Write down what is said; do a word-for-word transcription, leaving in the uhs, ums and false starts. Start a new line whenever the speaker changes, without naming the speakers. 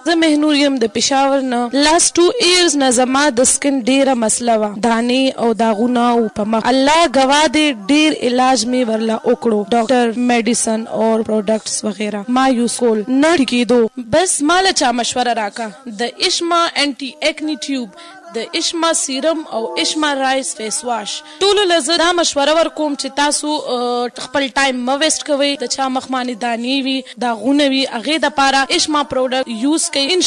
زه مهنور یم د پېښور نه. لاست ټو ایئرز نه زما د سکن ډېره مسله وه، دانې او داغونه او په مخ. الله ګواه دی ډېر علاج مې ورله وکړو، ډاکټر، میډیسن اور پروډکټس وغیره ما یوز کول، نه ټیکېدو. بس ما له چا مشوره راکا د اشما انټي ایکنی ټیوب، د اشما سیرم او اشما رایس فیس واش. ټولو له زه دا مشوره ورکوم چې تاسو خپل ټایم مه ویسټ کوئ. د چا مخ باندې دانې وي، داغونه وي، هغې دپاره اشما پروډکټ یوز کوئ.